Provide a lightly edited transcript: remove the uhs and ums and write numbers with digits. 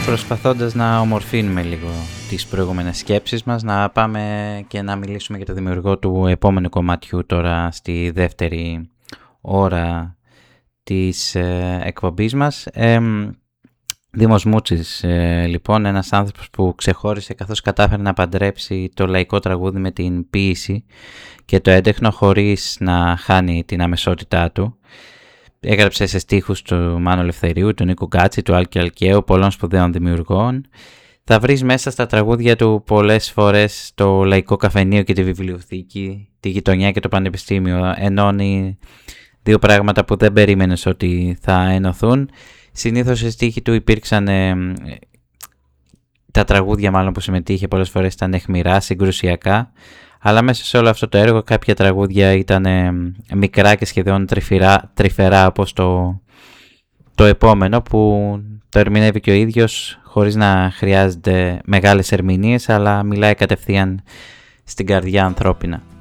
Προσπαθώντας να ομορφύνουμε λίγο τις προηγούμενες σκέψεις μας, να πάμε και να μιλήσουμε για το δημιουργό του επόμενου κομματιού τώρα στη δεύτερη ώρα της εκπομπής μας. Δήμος Μούτσης, λοιπόν, ένας άνθρωπος που ξεχώρισε καθώς κατάφερε να παντρέψει το λαϊκό τραγούδι με την ποίηση και το έντεχνο χωρίς να χάνει την αμεσότητά του. Έγραψε σε στίχους του Μάνου Ελευθερίου, του Νίκου Γκάτση, του Άλκη Αλκαίου, πολλών σπουδαίων δημιουργών. Θα βρεις μέσα στα τραγούδια του πολλές φορές το λαϊκό καφενείο και τη βιβλιοθήκη, τη γειτονιά και το πανεπιστήμιο. Ενώνει δύο πράγματα που δεν περίμενες ότι θα ενωθούν. Συνήθως σε στίχοι του υπήρξαν, τα τραγούδια μάλλον που συμμετείχε πολλές φορές ήταν αιχμηρά, συγκρουσιακά. Αλλά μέσα σε όλο αυτό το έργο κάποια τραγούδια ήταν μικρά και σχεδόν τρυφερά όπως το επόμενο, που το ερμηνεύει και ο ίδιος χωρίς να χρειάζεται μεγάλες ερμηνείες, αλλά μιλάει κατευθείαν στην καρδιά ανθρώπινα.